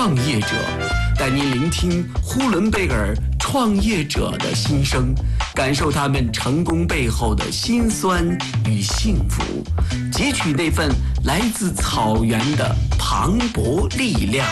创业者，带您聆听呼伦贝尔创业者的心声，感受他们成功背后的辛酸与幸福，汲取那份来自草原的磅礴力量。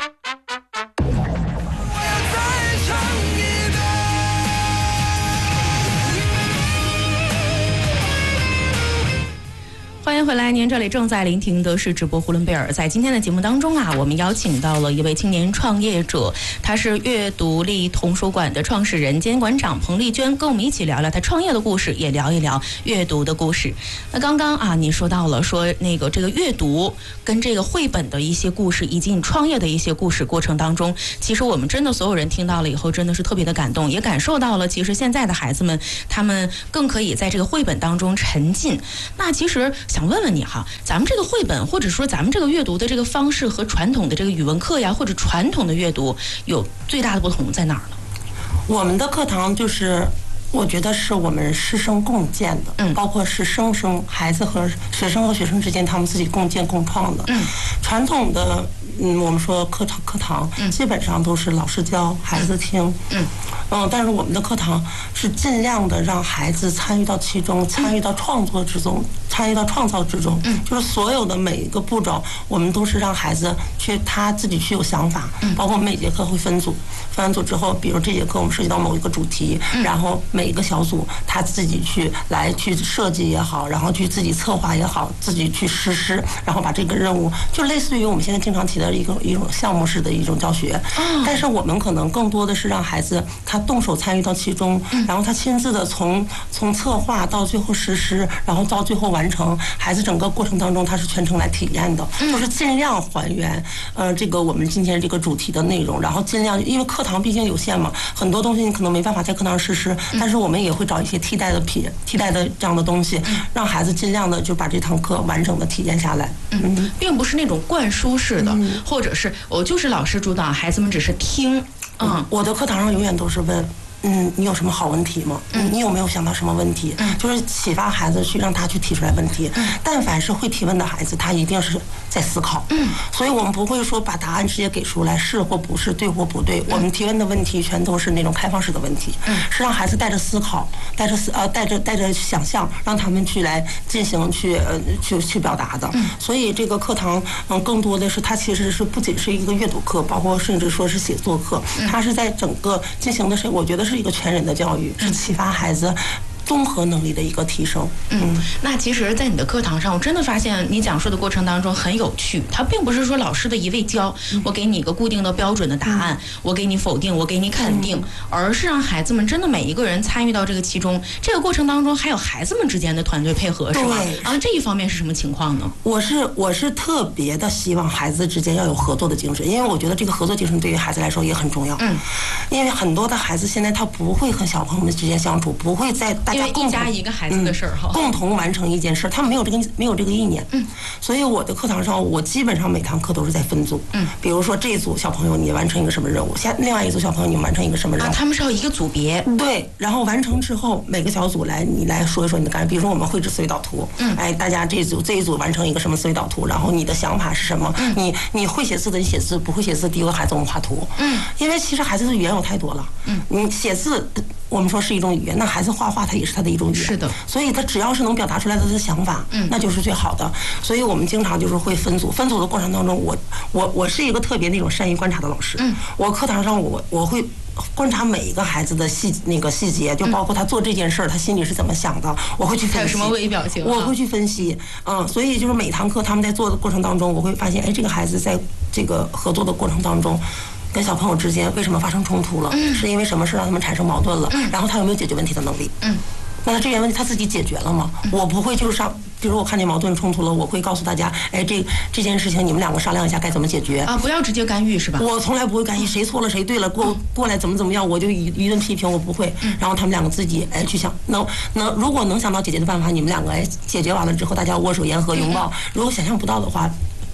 欢迎回来，您这里正在聆听的是直播呼伦贝尔。在今天的节目当中啊，我们邀请到了一位青年创业者，他是阅读力童书馆的创始人兼馆长彭丽娟，跟我们一起聊聊他创业的故事，也聊一聊阅读的故事。那刚刚啊，你说到了说这个阅读跟这个绘本的一些故事，以及你创业的一些故事过程当中，其实我们真的所有人听到了以后，真的是特别的感动，也感受到了其实现在的孩子们，他们更可以在这个绘本当中沉浸。那其实想问问你哈，咱们这个绘本或者说咱们这个阅读的这个方式和传统的这个语文课呀，或者传统的阅读有最大的不同在哪儿呢？ 我们的课堂就是我觉得是我们师生共建的，包括是孩子和学生和学生之间他们自己共建共创的。传统的我们说课堂基本上都是老师教，孩子听。但是我们的课堂是尽量的让孩子参与到其中，参与到创作之中，参与到创造之中。就是所有的每一个步骤，我们都是让孩子他自己去有想法。包括每节课会分组，分完组之后，比如这节课我们涉及到某一个主题，然后每一个小组他自己去设计也好，然后去自己策划也好，自己去实施，然后把这个任务就类似于我们现在经常提的一种项目式的一种教学。但是我们可能更多的是让孩子他动手参与到其中，然后他亲自的从策划到最后实施，然后到最后完成，孩子整个过程当中他是全程来体验的，就是尽量还原这个我们今天这个主题的内容，然后尽量因为课堂毕竟有限嘛，很多东西你可能没办法在课堂实施，但是我们也会找一些替代的这样的东西，让孩子尽量的就把这堂课完整的体验下来。 并不是那种灌输式的，或者是我就是老师主导，孩子们只是听。 我的课堂上永远都是问你有什么好问题吗？你有没有想到什么问题？就是启发孩子去让他去提出来问题。但凡是会提问的孩子，他一定是在思考。所以我们不会说把答案直接给出来，是或不是，对或不对。我们提问的问题全都是那种开放式的问题，是让孩子带着思考，带着想象，让他们去来进行去表达的。所以这个课堂更多的是它其实是不仅是一个阅读课，包括甚至说是写作课，它是在整个进行的是我觉得是一个全人的教育，是启发孩子综合能力的一个提升。 那其实在你的课堂上，我真的发现你讲述的过程当中很有趣，它并不是说老师的一味教，我给你一个固定的标准的答案，我给你否定，我给你肯定，而是让孩子们真的每一个人参与到这个其中，这个过程当中还有孩子们之间的团队配合，是吧？这一方面是什么情况呢？ 我是特别的希望孩子之间要有合作的精神，因为我觉得这个合作精神对于孩子来说也很重要。因为很多的孩子现在他不会和小朋友们之间相处，不会在大家一家一个孩子的事儿共同完成一件事，他们没有这个意念。所以我的课堂上，我基本上每堂课都是在分组。比如说这一组小朋友你完成一个什么任务，另外一组小朋友你完成一个什么任务。 他们是要一个组别。 对，然后完成之后，每个小组你来说一说你的感受。比如说我们绘制思维导图，大家这一组完成一个什么思维导图，然后你的想法是什么？你会写字的你写字，不会写字第一个孩子我们画图。因为其实孩子的语言有太多了。你写字我们说是一种语言，那孩子画画他也是他的一种语言。 是的。 所以他只要是能表达出来他的想法，那就是最好的。所以我们经常就是会分组的过程当中，我是一个特别那种善于观察的老师。我课堂上我会观察每一个孩子的细节，就包括他做这件事儿，他心里是怎么想的，我会去分析。 还有什么微表情？ 我会去分析。所以就是每堂课他们在做的过程当中，我会发现，这个孩子在这个合作的过程当中，跟小朋友之间为什么发生冲突了？是因为什么事让他们产生矛盾了？然后他有没有解决问题的能力？那他这些问题他自己解决了吗？我不会就是比如我看见矛盾冲突了，我会告诉大家，这件事情你们两个商量一下该怎么解决啊，不要直接干预是吧？ 我从来不会干预，谁错了谁对了，过来怎么样，我就一顿批评，我不会。然后他们两个自己去想，如果能想到解决的办法，你们两个解决完了之后，大家握手言和拥抱。如果想象不到的话，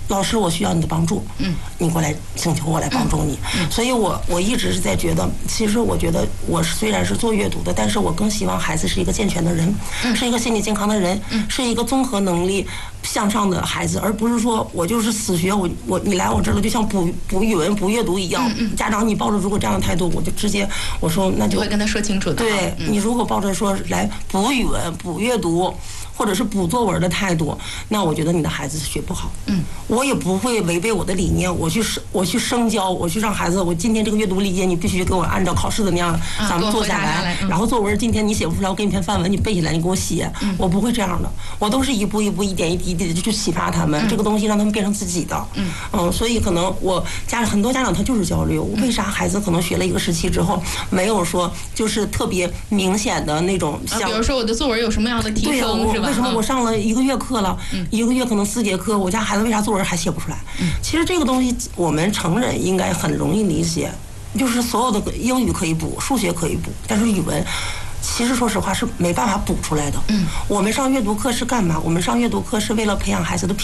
老师，我需要你的帮助，你过来请求我来帮助你。所以我一直是在觉得，其实我觉得我虽然是做阅读的，但是我更希望孩子是一个健全的人，是一个心理健康的人，是一个综合能力向上的孩子，而不是说我就是死学，你来我这儿了就像补语文补阅读一样。家长你抱着如果这样的态度，我就直接我说那就会跟他说清楚的。 对，你如果抱着说来补语文补阅读或者是补作文的态度，那我觉得你的孩子学不好。我也不会违背我的理念，我去深教，我去让孩子，我今天这个阅读理解你必须给我按照考试的那样咱们做下来，然后作文今天你写不出来，我给你篇范文你背下来，你给我写。我不会这样的，我都是一步一步一点一滴的去启发他们，这个东西让他们变成自己的。所以可能很多家长他就是焦虑，为啥孩子可能学了一个时期之后没有说就是特别明显的那种像， 比如说我的作文有什么样的提升，是吧？ 为什么我上了1个月课了，1个月可能4节课，我家孩子为啥作文还写不出来？其实这个东西我们成人应该很容易理解，就是所有的英语可以补，数学可以补，但是语文其实说实话是没办法补出来的。我们上阅读课是干嘛？我们上阅读课是为了培养孩子的